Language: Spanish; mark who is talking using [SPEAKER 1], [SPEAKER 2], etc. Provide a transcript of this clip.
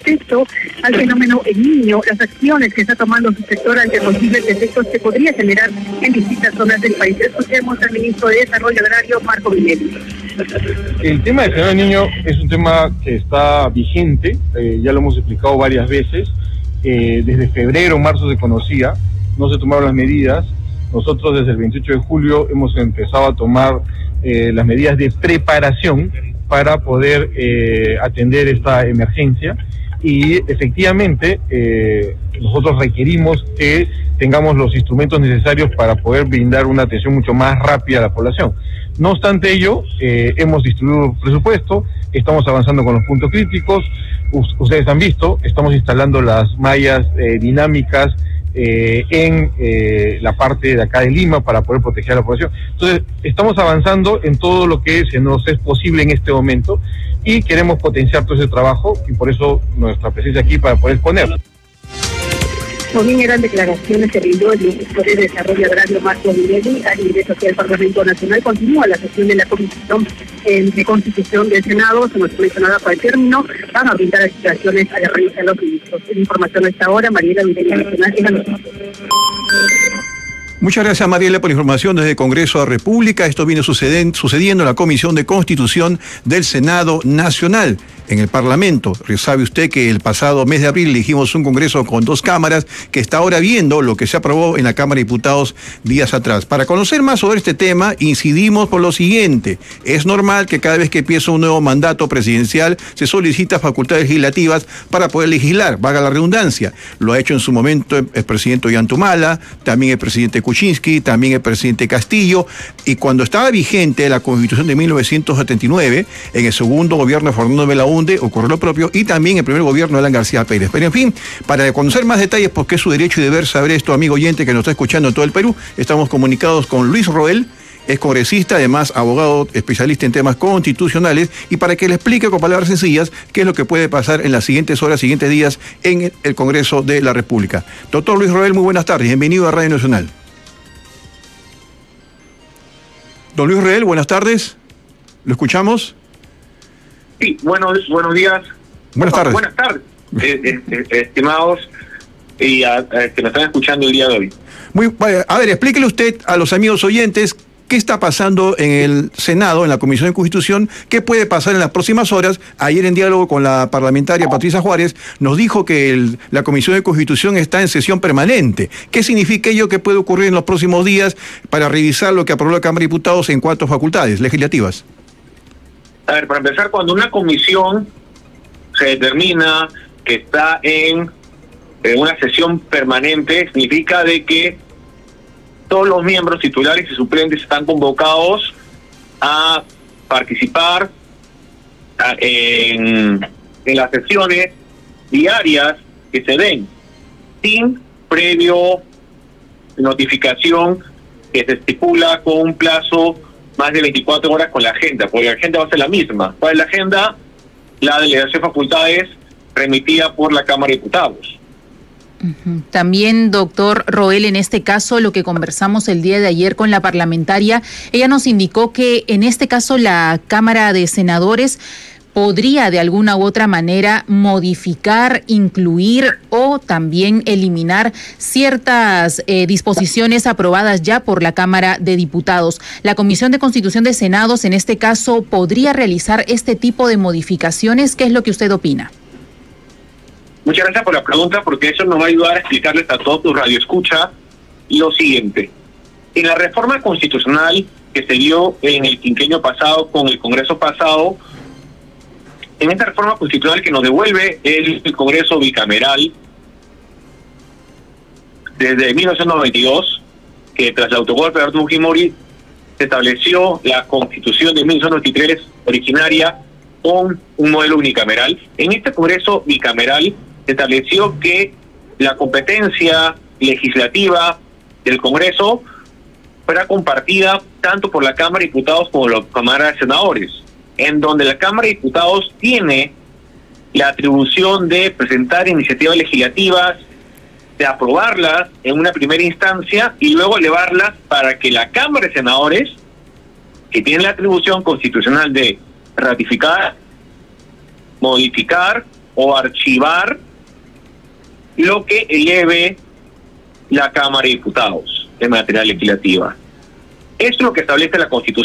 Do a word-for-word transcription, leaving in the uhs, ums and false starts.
[SPEAKER 1] respecto al fenómeno El Niño, las acciones que está tomando su sector ante posibles efectos que podría generar en distintas zonas del país. Escuchemos al ministro de Desarrollo Agrario, Marco Vinelli.
[SPEAKER 2] El tema del fenómeno El Niño es un tema que está vigente, eh, ya lo hemos explicado varias veces. Eh, desde febrero, marzo se conocía, no se tomaron las medidas. Nosotros desde el veintiocho de julio hemos empezado a tomar eh, las medidas de preparación para poder eh, atender esta emergencia, y efectivamente eh, nosotros requerimos que tengamos los instrumentos necesarios para poder brindar una atención mucho más rápida a la población. No obstante ello, eh, hemos distribuido presupuesto, estamos avanzando con los puntos críticos. U- ustedes han visto, estamos instalando las mallas eh, dinámicas Eh, en eh, la parte de acá de Lima para poder proteger a la población. Entonces, estamos avanzando en todo lo que se nos es posible en este momento y queremos potenciar todo ese trabajo, y por eso nuestra presencia aquí para poder exponer.
[SPEAKER 1] También eran declaraciones que brindó el ministro de Desarrollo Agrario, Marco Vinelli, al ingreso hacia el Parlamento Nacional. Continúa la sesión de la Comisión eh, de Constitución del Senado, se nos mencionaba para el término, van a brindar explicaciones a la revista de los ministros. La información a esta hora, Mariela Vinelli, Nacional, y la noticia.
[SPEAKER 3] Muchas gracias, Mariela, por la información desde el Congreso de la República. Esto viene suceden, sucediendo en la Comisión de Constitución del Senado Nacional, en el Parlamento. Sabe usted que el pasado mes de abril elegimos un Congreso con dos cámaras que está ahora viendo lo que se aprobó en la Cámara de Diputados días atrás. Para conocer más sobre este tema, incidimos por lo siguiente. Es normal que cada vez que empieza un nuevo mandato presidencial se solicita facultades legislativas para poder legislar, valga la redundancia. Lo ha hecho en su momento el presidente Ollantumala, también el presidente Kuczynski, también el presidente Castillo, y cuando estaba vigente la Constitución de mil novecientos setenta y nueve, en el segundo gobierno de Fernando Belaúnde ocurrió lo propio, y también el primer gobierno de Alan García Pérez. Pero en fin, para conocer más detalles, porque es su derecho y deber saber esto, amigo oyente que nos está escuchando en todo el Perú, estamos comunicados con Luis Roel, es congresista, además abogado especialista en temas constitucionales, y para que le explique con palabras sencillas qué es lo que puede pasar en las siguientes horas, siguientes días en el Congreso de la República. Doctor Luis Roel, muy buenas tardes, bienvenido a Radio Nacional. Don Luis Roel, buenas tardes, ¿lo escuchamos?
[SPEAKER 4] Sí, buenos, buenos días.
[SPEAKER 3] Buenas tardes.
[SPEAKER 4] Buenas tardes, eh, eh, eh, estimados y a, a, que nos están escuchando el día de hoy.
[SPEAKER 3] Muy, a ver, explíquele usted a los amigos oyentes qué está pasando en el Senado, en la Comisión de Constitución, qué puede pasar en las próximas horas. Ayer, en diálogo con la parlamentaria Patricia Juárez, nos dijo que el, la Comisión de Constitución está en sesión permanente. ¿Qué significa ello? ¿Qué puede ocurrir en los próximos días para revisar lo que aprobó la Cámara de Diputados en cuanto a facultades legislativas?
[SPEAKER 4] A ver, para empezar, cuando una comisión se determina que está en, en una sesión permanente, significa de que todos los miembros titulares y suplentes están convocados a participar a, en, en las sesiones diarias que se den, sin previo notificación que se estipula con un plazo más de veinticuatro horas con la agenda, porque la agenda va a ser la misma. ¿Cuál es la agenda? La delegación de facultades remitida por la Cámara de Diputados.
[SPEAKER 5] Uh-huh. También, doctor Roel, en este caso, lo que conversamos el día de ayer con la parlamentaria, ella nos indicó que en este caso la Cámara de Senadores podría de alguna u otra manera modificar, incluir o también eliminar ciertas eh, disposiciones aprobadas ya por la Cámara de Diputados. La Comisión de Constitución de Senados, en este caso, podría realizar este tipo de modificaciones. ¿Qué es lo que usted opina?
[SPEAKER 4] Muchas gracias por la pregunta, porque eso nos va a ayudar a explicarles a todos tu radioescucha lo siguiente. En la reforma constitucional que se dio en el quinquenio pasado con el Congreso pasado, en esta reforma constitucional que nos devuelve el, el Congreso bicameral desde mil novecientos noventa y dos, que tras el autogolpe de Alberto Fujimori se estableció la Constitución de mil novecientos noventa y tres originaria con un modelo unicameral. En este Congreso bicameral se estableció que la competencia legislativa del Congreso fuera compartida tanto por la Cámara de Diputados como la Cámara de Senadores, en donde la Cámara de Diputados tiene la atribución de presentar iniciativas legislativas, de aprobarlas en una primera instancia y luego elevarlas para que la Cámara de Senadores, que tiene la atribución constitucional de ratificar, modificar o archivar lo que eleve la Cámara de Diputados de materia legislativa. Esto es lo que establece la Constitución.